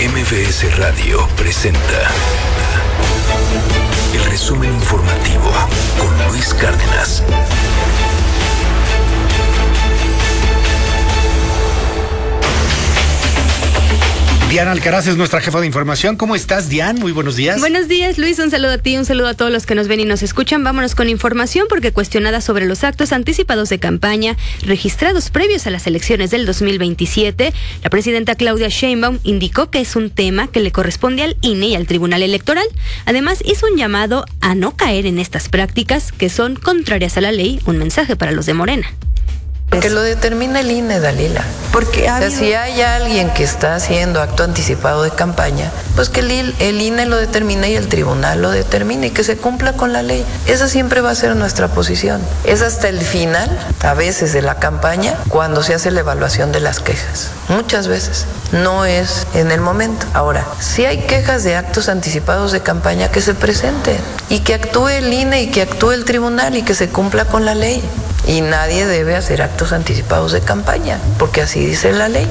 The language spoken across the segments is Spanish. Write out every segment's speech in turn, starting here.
MBS Radio presenta el resumen informativo con Luis Cárdenas. Diana Alcaraz es nuestra jefa de información. ¿Cómo estás, Diana? Muy buenos días. Buenos días, Luis. Un saludo a ti, un saludo a todos los que nos ven y nos escuchan. Vámonos con información porque cuestionada sobre los actos anticipados de campaña registrados previos a las elecciones del 2027, la presidenta Claudia Sheinbaum indicó que es un tema que le corresponde al INE y al Tribunal Electoral. Además, hizo un llamado a no caer en estas prácticas que son contrarias a la ley, un mensaje para los de Morena. Que lo determina el INE, Dalila. Porque si hay alguien que está haciendo acto anticipado de campaña, pues que el INE lo determine y el tribunal lo determine y que se cumpla con la ley. Esa siempre va a ser nuestra posición. Es hasta el final, a veces, de la campaña, cuando se hace la evaluación de las quejas. Muchas veces. No es en el momento. Ahora, si hay quejas de actos anticipados de campaña, que se presenten y que actúe el INE y que actúe el tribunal y que se cumpla con la ley. Y nadie debe hacer actos anticipados de campaña, porque así dice la ley.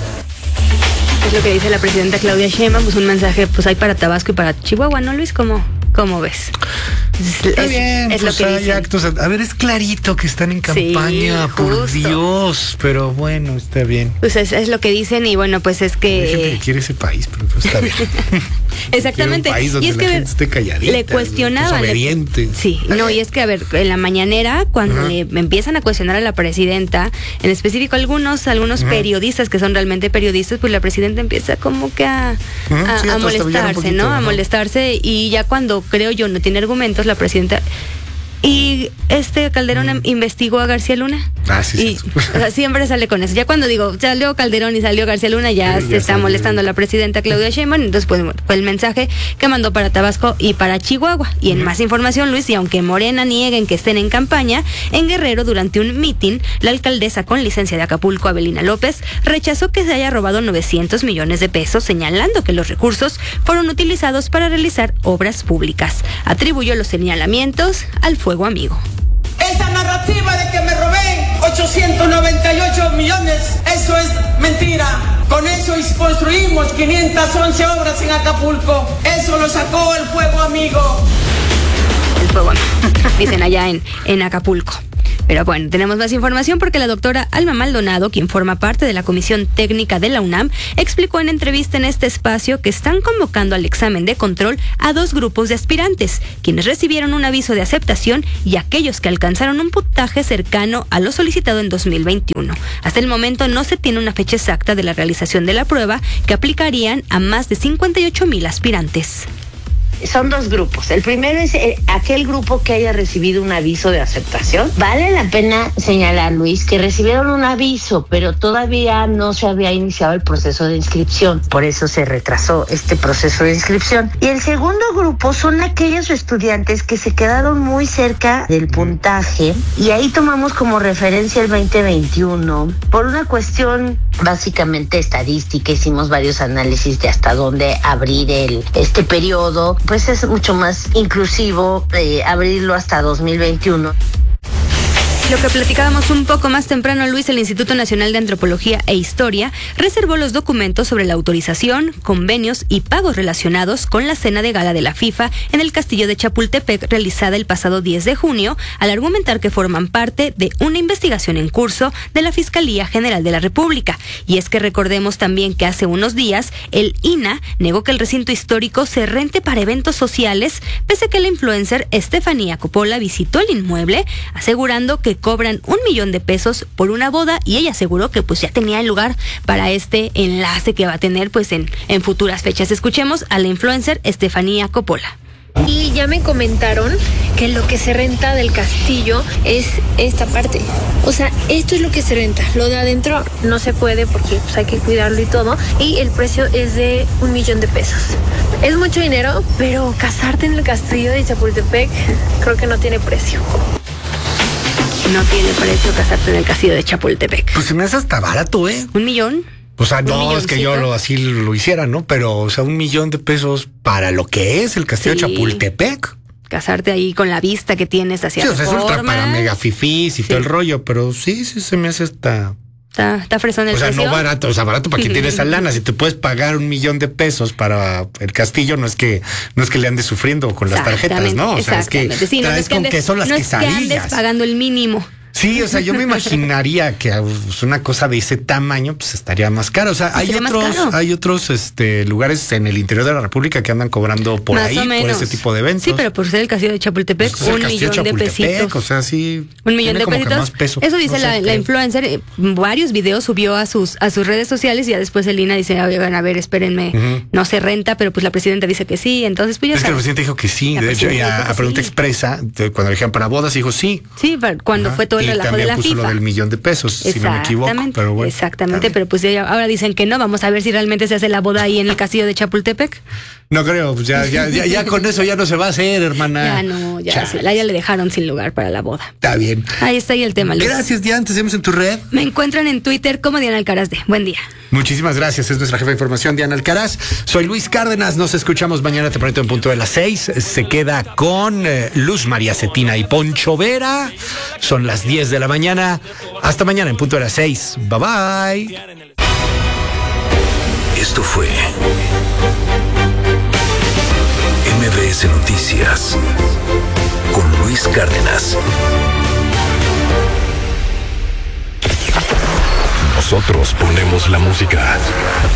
Es lo que dice la presidenta Claudia Sheinbaum, pues un mensaje pues hay para Tabasco y para Chihuahua, ¿no, Luis? ¿Cómo ves? Está bien, es pues lo que hay actos. A ver, es clarito que están en campaña, sí, por Dios, pero bueno, está bien. Pues es lo que dicen y bueno, pues es que... Hay gente que quiere ese país, pero pues está bien. Exactamente. Un país donde y es la gente esté calladita, le cuestionaban. Sí, no, y es que a ver, en la mañanera, cuando le empiezan a cuestionar a la presidenta, en específico algunos periodistas que son realmente periodistas, pues la presidenta empieza como que a molestarse, poquito, ¿no? A molestarse y ya cuando creo yo no tiene argumentos, la presidenta... Y Calderón investigó a García Luna. Sí. O sea, siempre sale con eso. Ya cuando digo, salió Calderón y salió García Luna, ya se está molestando a la presidenta Claudia Sheinbaum. Entonces, pues, fue el mensaje que mandó para Tabasco y para Chihuahua. Y en más información, Luis, y aunque Morena nieguen que estén en campaña, en Guerrero, durante un mitin, la alcaldesa con licencia de Acapulco, Avelina López, rechazó que se haya robado 900 millones de pesos, señalando que los recursos fueron utilizados para realizar obras públicas. Atribuyó los señalamientos al fuego amigo. Esa narrativa de que me robé 898 millones, eso es mentira. Con eso construimos 511 obras en Acapulco. Eso lo sacó el fuego amigo. El fuego amigo, dicen allá en Acapulco. Pero bueno, tenemos más información porque la doctora Alma Maldonado, quien forma parte de la Comisión Técnica de la UNAM, explicó en entrevista en este espacio que están convocando al examen de control a 2 grupos de aspirantes, quienes recibieron un aviso de aceptación y aquellos que alcanzaron un puntaje cercano a lo solicitado en 2021. Hasta el momento no se tiene una fecha exacta de la realización de la prueba que aplicarían a más de 58,000 aspirantes. Son 2 grupos. El primero es aquel grupo que haya recibido un aviso de aceptación. Vale la pena señalar, Luis, que recibieron un aviso, pero todavía no se había iniciado el proceso de inscripción. Por eso se retrasó este proceso de inscripción. Y el segundo grupo son aquellos estudiantes que se quedaron muy cerca del puntaje y ahí tomamos como referencia el 2021 por una cuestión básicamente estadística. Hicimos varios análisis de hasta dónde abrir este periodo. Pues es mucho más inclusivo abrirlo hasta 2021. Lo que platicábamos un poco más temprano, Luis, el Instituto Nacional de Antropología e Historia reservó los documentos sobre la autorización, convenios y pagos relacionados con la cena de gala de la FIFA en el castillo de Chapultepec realizada el pasado 10 de junio, al argumentar que forman parte de una investigación en curso de la Fiscalía General de la República. Y es que recordemos también que hace unos días el INAH negó que el recinto histórico se rente para eventos sociales, pese a que la influencer Estefanía Coppola visitó el inmueble, asegurando que cobran 1 millón de pesos por una boda y ella aseguró que pues ya tenía el lugar para este enlace que va a tener pues en futuras fechas. Escuchemos a la influencer Estefanía Coppola. Y ya me comentaron que lo que se renta del castillo es esta parte. O sea, esto es lo que se renta. Lo de adentro no se puede porque pues, hay que cuidarlo y todo. Y el precio es de 1 millón de pesos. Es mucho dinero, pero casarte en el castillo de Chapultepec creo que no tiene precio. No tiene precio casarte en el castillo de Chapultepec. Pues se me hace hasta barato, ¿eh? 1 millón. O sea, no es que yo así lo hiciera, ¿no? Pero, o sea, 1 millón de pesos para lo que es el castillo de Chapultepec. Casarte ahí con la vista que tienes hacia Reforma. Sí, o sea, es ultra para mega fifís y todo el rollo, pero sí se me hace hasta Está fresón el precio. O sea, no barato, barato para quien tiene esa lana. Si te puedes pagar $1,000,000 para el castillo, no es que le andes sufriendo con las tarjetas, ¿no? O sea, es que traes con queso las quesadillas. No es que andes pagando el mínimo. Sí, o sea, yo me imaginaría que una cosa de ese tamaño pues estaría más caro. O sea, hay otros lugares en el interior de la República que andan cobrando por más ahí por ese tipo de eventos. Sí, pero por ser el castillo de Chapultepec, pues $1,000,000 de pesitos. O sea, sí. $1,000,000 de pesitos. Peso. Eso dice la influencer. Varios videos subió a sus redes sociales y ya después el INA dice, a ver, espérenme, no se renta, pero pues la presidenta dice que sí. Entonces, pues ya es que el presidente dijo que sí. De hecho, a pregunta expresa, cuando le dijeron para bodas, dijo sí. Sí, cuando fue todo el relajo de la puso FIFA. Lo del $1,000,000, si no me equivoco. Pero bueno, exactamente, pero pues ahora dicen que no. Vamos a ver si realmente se hace la boda ahí en el castillo de Chapultepec. No creo, pues ya con eso ya no se va a hacer, hermana. Ya no, ya le dejaron sin lugar para la boda. Está bien. Ahí está el tema, Luis. Gracias, Diana. Te vemos en tu red. Me encuentran en Twitter como Diana Alcaraz de. Buen día. Muchísimas gracias. Es nuestra jefa de información, Diana Alcaraz. Soy Luis Cárdenas. Nos escuchamos mañana tempranito en punto de las 6. Se queda con Luz María Cetina y Poncho Vera. Son las 10 de la mañana. Hasta mañana en punto de las 6. Bye bye. Esto fue MBS Noticias con Luis Cárdenas. Nosotros ponemos la música.